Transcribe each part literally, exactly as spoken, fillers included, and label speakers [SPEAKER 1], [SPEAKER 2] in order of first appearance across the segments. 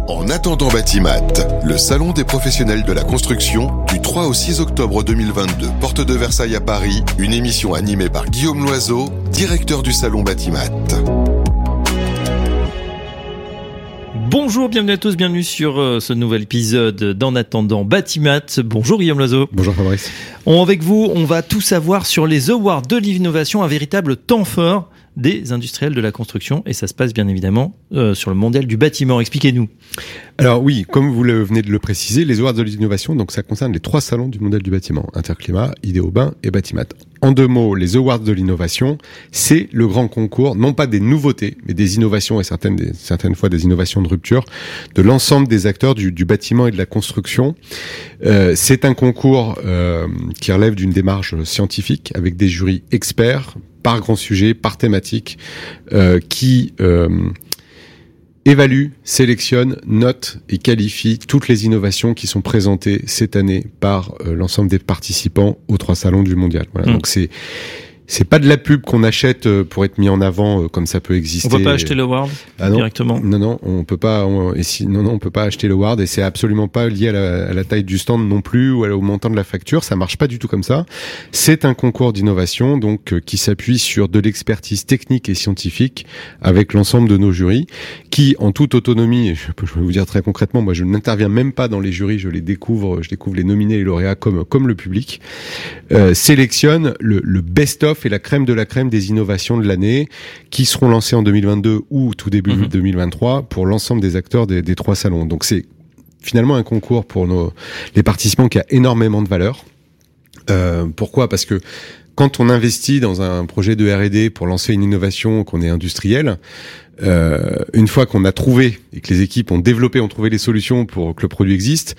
[SPEAKER 1] En attendant Batimat, le salon des professionnels de la construction du trois au six octobre deux mille vingt-deux, porte de Versailles à Paris, une émission animée par Guillaume Loiseau, directeur du salon Batimat.
[SPEAKER 2] Bonjour, bienvenue à tous, bienvenue sur euh, ce nouvel épisode d'En attendant Batimat. Bonjour Guillaume Loiseau.
[SPEAKER 3] Bonjour Fabrice.
[SPEAKER 2] On, avec vous, on va tout savoir sur les Awards de l'innovation, un véritable temps fort des industriels de la construction, et ça se passe bien évidemment euh, sur le mondial du bâtiment. Expliquez-nous.
[SPEAKER 3] Alors oui, comme vous le venez de le préciser, les Awards de l'innovation, donc ça concerne les trois salons du mondial du bâtiment, Interclimat, Idéobain et Batimat. En deux mots, les Awards de l'innovation, c'est le grand concours, non pas des nouveautés, mais des innovations et certaines, des, certaines fois des innovations de rupture, de l'ensemble des acteurs du, du bâtiment et de la construction. Euh, c'est un concours euh, qui relève d'une démarche scientifique avec des jurys experts, par grand sujet, par thématique, euh, qui euh, évalue, sélectionne, note et qualifie toutes les innovations qui sont présentées cette année par euh, l'ensemble des participants aux trois salons du mondial. Voilà, mmh. Donc c'est c'est pas de la pub qu'on achète pour être mis en avant comme ça peut exister.
[SPEAKER 2] On peut pas acheter l'award
[SPEAKER 3] ah non,
[SPEAKER 2] directement.
[SPEAKER 3] Non non, on peut pas. On, et si, non non, on peut pas acheter l'award et c'est absolument pas lié à la, à la taille du stand non plus ou au montant de la facture. Ça marche pas du tout comme ça. C'est un concours d'innovation donc euh, qui s'appuie sur de l'expertise technique et scientifique avec l'ensemble de nos jurys qui, en toute autonomie, je peux, je peux vous dire très concrètement, moi je n'interviens même pas dans les jurys, je les découvre, je découvre les nominés et les lauréats comme comme le public euh, sélectionne le, le best-of et la crème de la crème des innovations de l'année qui seront lancées en deux mille vingt-deux ou tout début mmh. deux mille vingt-trois pour l'ensemble des acteurs des, des trois salons. Donc c'est finalement un concours pour nos, les participants qui a énormément de valeur. Euh, pourquoi ? Parce que quand on investit dans un projet de R et D pour lancer une innovation, qu'on est industriel, euh, une fois qu'on a trouvé et que les équipes ont développé, ont trouvé les solutions pour que le produit existe,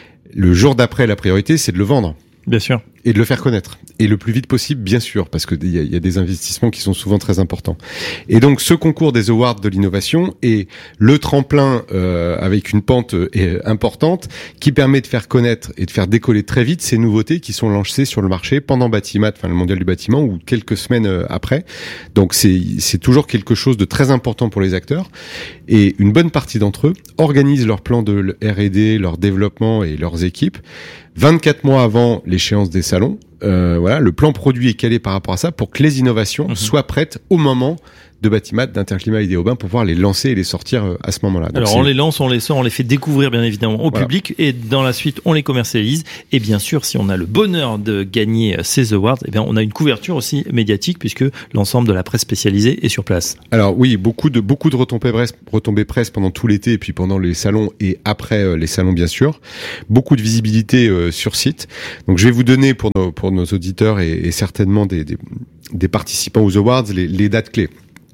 [SPEAKER 3] le jour d'après, la priorité, c'est de le vendre.
[SPEAKER 2] Bien sûr.
[SPEAKER 3] Et de le faire connaître. Et le plus vite possible, bien sûr, parce qu'il y a, y a des investissements qui sont souvent très importants. Et donc, ce concours des Awards de l'innovation est le tremplin euh, avec une pente euh, importante qui permet de faire connaître et de faire décoller très vite ces nouveautés qui sont lancées sur le marché pendant Batimat, enfin le mondial du bâtiment, ou quelques semaines euh, après. Donc, c'est, c'est toujours quelque chose de très important pour les acteurs. Et une bonne partie d'entre eux organisent leur plan de R et D, leur développement et leurs équipes vingt-quatre mois avant l'échéance des salons. Euh, voilà, le plan produit est calé par rapport à ça pour que les innovations mmh. soient prêtes au moment de Batimat, d'Interclimat, Idéobain pour pouvoir les lancer et les sortir à ce moment-là. Donc
[SPEAKER 2] alors
[SPEAKER 3] c'est...
[SPEAKER 2] on les lance, on les sort, on les fait découvrir bien évidemment au voilà. public et dans la suite on les commercialise et bien sûr si on a le bonheur de gagner ces awards, eh bien on a une couverture aussi médiatique puisque l'ensemble de la presse spécialisée est sur place.
[SPEAKER 3] Alors oui, beaucoup de beaucoup de retombées presse, retombées presse pendant tout l'été et puis pendant les salons et après euh, les salons bien sûr, beaucoup de visibilité euh, sur site. Donc je vais vous donner pour nos pour nos auditeurs et, et certainement des, des des participants aux awards les, les dates clés.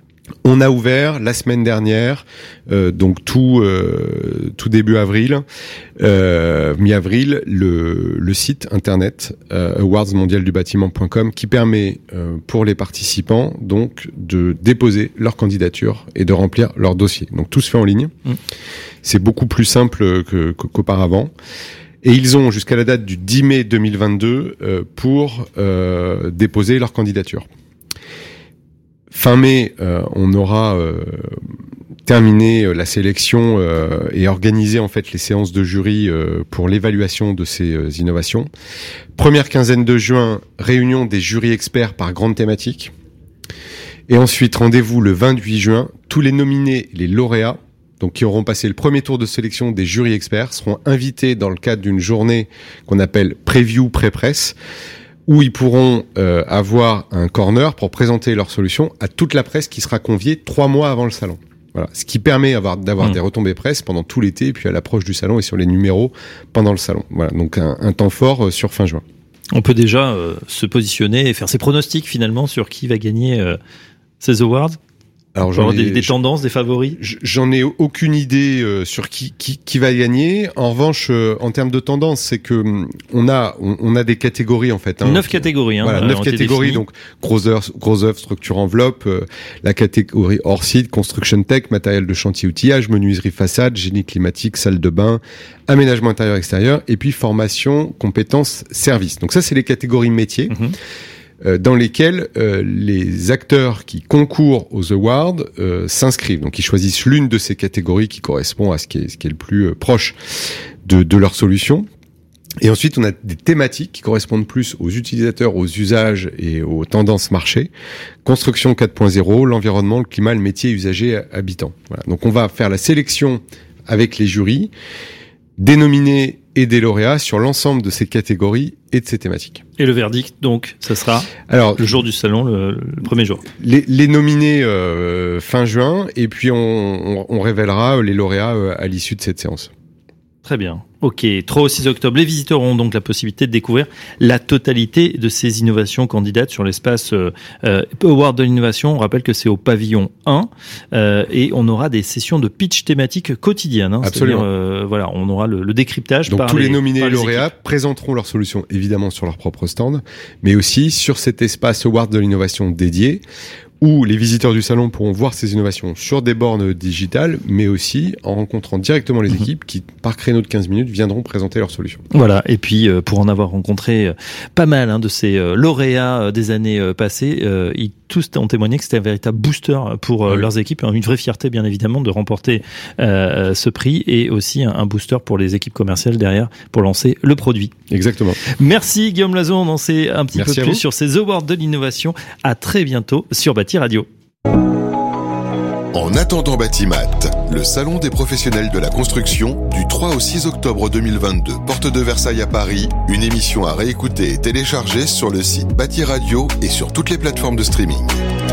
[SPEAKER 3] On a ouvert la semaine dernière, euh, donc tout euh, tout début avril, euh, mi-avril, le le site internet euh, awards mondial du bâtiment point com qui permet euh, pour les participants donc de déposer leur candidature et de remplir leur dossier. Donc tout se fait en ligne. Mmh. C'est beaucoup plus simple que, que qu'auparavant. Et ils ont jusqu'à la date du dix mai deux mille vingt-deux euh, pour euh, déposer leur candidature. Fin mai, euh, on aura euh, terminé la sélection euh, et organisé en fait les séances de jury euh, pour l'évaluation de ces euh, innovations. Première quinzaine de juin, réunion des jurys experts par grande thématique. Et ensuite, rendez-vous le vingt-huit juin. Tous les nominés, les lauréats, donc qui auront passé le premier tour de sélection des jurys experts, seront invités dans le cadre d'une journée qu'on appelle preview pré-presse, où ils pourront euh, avoir un corner pour présenter leurs solutions à toute la presse qui sera conviée trois mois avant le salon. Voilà, ce qui permet d'avoir, d'avoir mmh. des retombées presse pendant tout l'été, et puis à l'approche du salon et sur les numéros pendant le salon. Voilà, donc un, un temps fort euh, sur fin juin.
[SPEAKER 2] On peut déjà euh, se positionner et faire ses pronostics finalement sur qui va gagner euh, ces awards. Alors j'en ai, des, des tendances, des favoris.
[SPEAKER 3] J'en ai aucune idée euh, sur qui, qui qui va gagner. En revanche, euh, en termes de tendance, c'est que on a on, on a des catégories en fait. Hein,
[SPEAKER 2] neuf catégories. Hein,
[SPEAKER 3] voilà, neuf catégories. Donc gros œuvre, gros œuvre, structure enveloppe, euh, la catégorie hors site, construction tech, matériel de chantier, outillage, menuiserie façade, génie climatique, salle de bain, aménagement intérieur extérieur, et puis formation, compétences, services. Donc ça c'est les catégories métiers. Mmh. euh, dans lesquels euh, les acteurs qui concourent aux awards euh, s'inscrivent. Donc ils choisissent l'une de ces catégories qui correspond à ce qui est, ce qui est le plus euh, proche de, de leur solution. Et ensuite, on a des thématiques qui correspondent plus aux utilisateurs, aux usages et aux tendances marché. Construction quatre point zéro, l'environnement, le climat, le métier, usager, habitant. Voilà. Donc on va faire la sélection avec les jurys, des nominés et des lauréats sur l'ensemble de ces catégories et de ces thématiques.
[SPEAKER 2] Et le verdict, donc, ça sera
[SPEAKER 3] Alors,
[SPEAKER 2] le jour du salon, le, le premier jour.
[SPEAKER 3] Les, les nominés euh, fin juin, et puis on, on, on révélera les lauréats euh, à l'issue de cette séance.
[SPEAKER 2] Très bien. Ok, trois au six octobre, les visiteurs auront donc la possibilité de découvrir la totalité de ces innovations candidates sur l'espace euh, euh, Award de l'innovation. On rappelle que c'est au pavillon un euh, et on aura des sessions de pitch thématiques quotidiennes. Hein,
[SPEAKER 3] Absolument.
[SPEAKER 2] Euh, voilà, on aura le, le décryptage.
[SPEAKER 3] Donc
[SPEAKER 2] par
[SPEAKER 3] tous les,
[SPEAKER 2] les
[SPEAKER 3] nominés et lauréats
[SPEAKER 2] équipes.
[SPEAKER 3] présenteront leurs solutions évidemment sur leur propre stand, mais aussi sur cet espace Award de l'innovation dédié, où les visiteurs du salon pourront voir ces innovations sur des bornes digitales, mais aussi en rencontrant directement les équipes qui, par créneau de quinze minutes, viendront présenter leurs solutions.
[SPEAKER 2] Voilà, et puis euh, pour en avoir rencontré euh, pas mal hein, de ces euh, lauréats euh, des années euh, passées, euh, ils tous ont témoigné que c'était un véritable booster pour euh, oui. leurs équipes, une vraie fierté bien évidemment de remporter euh, ce prix, et aussi un, un booster pour les équipes commerciales derrière pour lancer le produit.
[SPEAKER 3] Exactement.
[SPEAKER 2] Merci Guillaume Loiseau, on en sait un petit
[SPEAKER 3] Merci
[SPEAKER 2] peu plus sur ces awards de l'innovation. À très bientôt sur Bâti Radio.
[SPEAKER 1] En attendant Batimat, le salon des professionnels de la construction du trois au six octobre deux mille vingt-deux, porte de Versailles à Paris, une émission à réécouter et télécharger sur le site Bâti Radio et sur toutes les plateformes de streaming.